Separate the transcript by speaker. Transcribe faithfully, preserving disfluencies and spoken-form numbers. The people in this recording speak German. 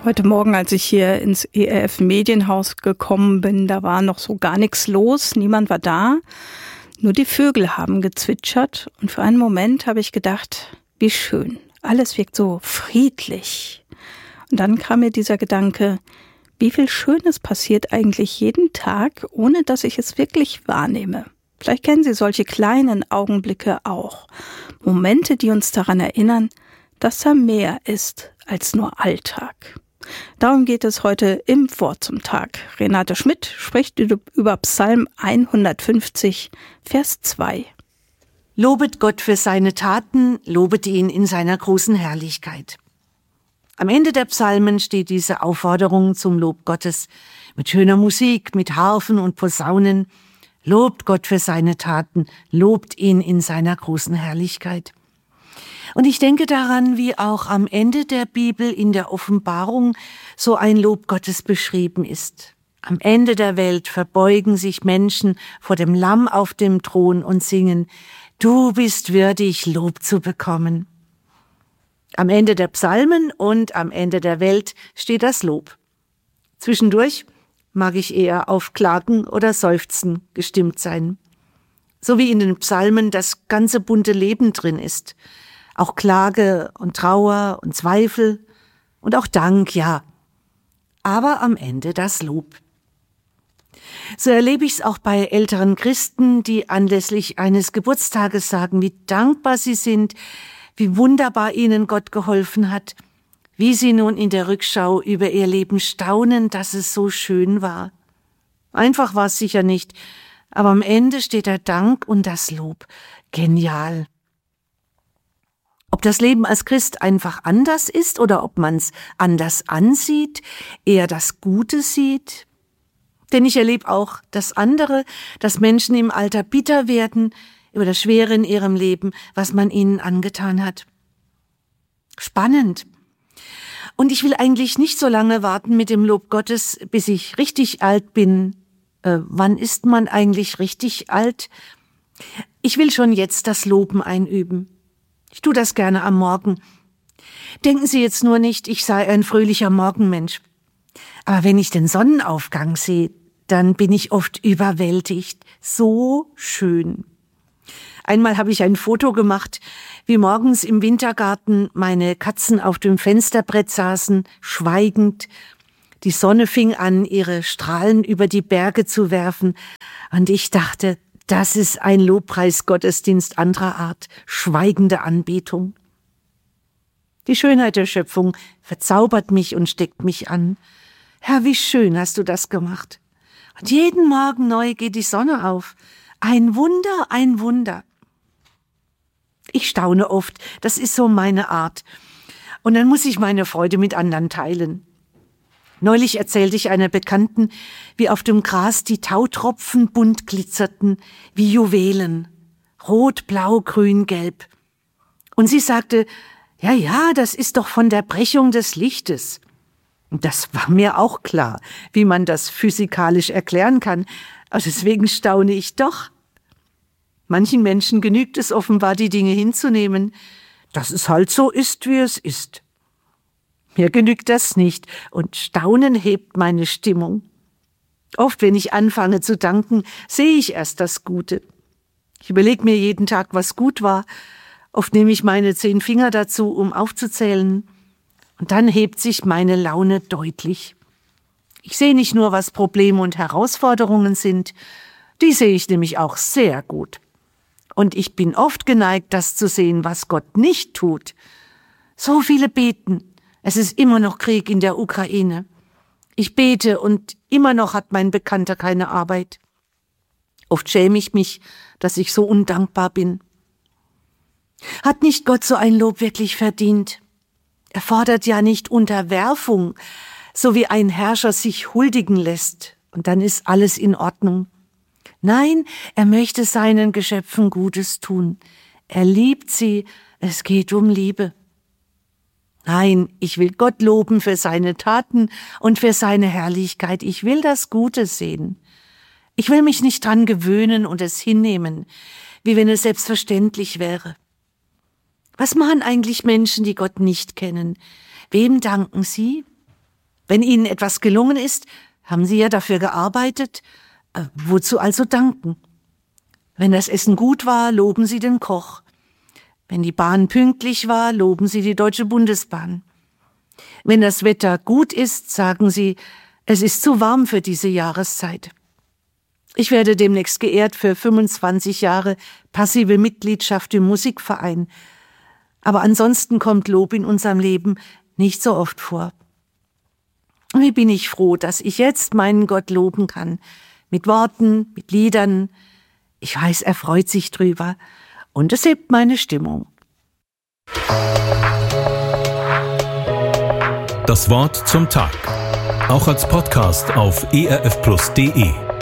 Speaker 1: Heute Morgen, als ich hier ins E R F-Medienhaus gekommen bin, da war noch so gar nichts los, niemand war da. Nur die Vögel haben gezwitschert und für einen Moment habe ich gedacht, wie schön, alles wirkt so friedlich. Und dann kam mir dieser Gedanke, wie viel Schönes passiert eigentlich jeden Tag, ohne dass ich es wirklich wahrnehme. Vielleicht kennen Sie solche kleinen Augenblicke auch. Momente, die uns daran erinnern, dass da mehr ist als nur Alltag. Darum geht es heute im Wort zum Tag. Renate Schmidt spricht über Psalm hundertfünfzig, Vers zwei.
Speaker 2: Lobet Gott für seine Taten, lobet ihn in seiner großen Herrlichkeit. Am Ende der Psalmen steht diese Aufforderung zum Lob Gottes mit schöner Musik, mit Harfen und Posaunen. Lobt Gott für seine Taten, lobt ihn in seiner großen Herrlichkeit. Und ich denke daran, wie auch am Ende der Bibel in der Offenbarung so ein Lob Gottes beschrieben ist. Am Ende der Welt verbeugen sich Menschen vor dem Lamm auf dem Thron und singen, du bist würdig, Lob zu bekommen. Am Ende der Psalmen und am Ende der Welt steht das Lob. Zwischendurch mag ich eher auf Klagen oder Seufzen gestimmt sein. So wie in den Psalmen das ganze bunte Leben drin ist. Auch Klage und Trauer und Zweifel und auch Dank, ja. Aber am Ende das Lob. So erlebe ich es auch bei älteren Christen, die anlässlich eines Geburtstages sagen, wie dankbar sie sind, wie wunderbar ihnen Gott geholfen hat, wie sie nun in der Rückschau über ihr Leben staunen, dass es so schön war. Einfach war es sicher nicht, aber am Ende steht der Dank und das Lob. Genial. Ob das Leben als Christ einfach anders ist oder ob man es anders ansieht, eher das Gute sieht. Denn ich erlebe auch das andere, dass Menschen im Alter bitter werden über das Schwere in ihrem Leben, was man ihnen angetan hat. Spannend. Und ich will eigentlich nicht so lange warten mit dem Lob Gottes, bis ich richtig alt bin. Äh, wann ist man eigentlich richtig alt? Ich will schon jetzt das Loben einüben. Ich tue das gerne am Morgen. Denken Sie jetzt nur nicht, ich sei ein fröhlicher Morgenmensch. Aber wenn ich den Sonnenaufgang sehe, dann bin ich oft überwältigt. So schön. Einmal habe ich ein Foto gemacht, wie morgens im Wintergarten meine Katzen auf dem Fensterbrett saßen, schweigend. Die Sonne fing an, ihre Strahlen über die Berge zu werfen. Und ich dachte, das ist ein Lobpreisgottesdienst anderer Art, schweigende Anbetung. Die Schönheit der Schöpfung verzaubert mich und steckt mich an. Herr, wie schön hast du das gemacht. Und jeden Morgen neu geht die Sonne auf. Ein Wunder, ein Wunder. Ich staune oft, das ist so meine Art. Und dann muss ich meine Freude mit anderen teilen. Neulich erzählte ich einer Bekannten, wie auf dem Gras die Tautropfen bunt glitzerten, wie Juwelen. Rot, blau, grün, gelb. Und sie sagte, ja, ja, das ist doch von der Brechung des Lichtes. Und das war mir auch klar, wie man das physikalisch erklären kann. Aber deswegen staune ich doch. Manchen Menschen genügt es offenbar, die Dinge hinzunehmen, dass es halt so ist, wie es ist. Mir genügt das nicht und Staunen hebt meine Stimmung. Oft, wenn ich anfange zu danken, sehe ich erst das Gute. Ich überlege mir jeden Tag, was gut war. Oft nehme ich meine zehn Finger dazu, um aufzuzählen. Und dann hebt sich meine Laune deutlich. Ich sehe nicht nur, was Probleme und Herausforderungen sind, die sehe ich nämlich auch sehr gut. Und ich bin oft geneigt, das zu sehen, was Gott nicht tut. So viele beten. Es ist immer noch Krieg in der Ukraine. Ich bete und immer noch hat mein Bekannter keine Arbeit. Oft schäme ich mich, dass ich so undankbar bin. Hat nicht Gott so ein Lob wirklich verdient? Er fordert ja nicht Unterwerfung, so wie ein Herrscher sich huldigen lässt und dann ist alles in Ordnung. Nein, er möchte seinen Geschöpfen Gutes tun. Er liebt sie, es geht um Liebe. Nein, ich will Gott loben für seine Taten und für seine Herrlichkeit. Ich will das Gute sehen. Ich will mich nicht dran gewöhnen und es hinnehmen, wie wenn es selbstverständlich wäre. Was machen eigentlich Menschen, die Gott nicht kennen? Wem danken sie? Wenn Ihnen etwas gelungen ist, haben Sie ja dafür gearbeitet. Äh, wozu also danken? Wenn das Essen gut war, loben Sie den Koch. Wenn die Bahn pünktlich war, loben Sie die Deutsche Bundesbahn. Wenn das Wetter gut ist, sagen Sie, es ist zu warm für diese Jahreszeit. Ich werde demnächst geehrt für fünfundzwanzig Jahre passive Mitgliedschaft im Musikverein. Aber ansonsten kommt Lob in unserem Leben nicht so oft vor. Wie bin ich froh, dass ich jetzt meinen Gott loben kann. Mit Worten, mit Liedern. Ich weiß, er freut sich drüber. Und es hebt meine Stimmung.
Speaker 3: Das Wort zum Tag. Auch als Podcast auf e r f plus punkt d e.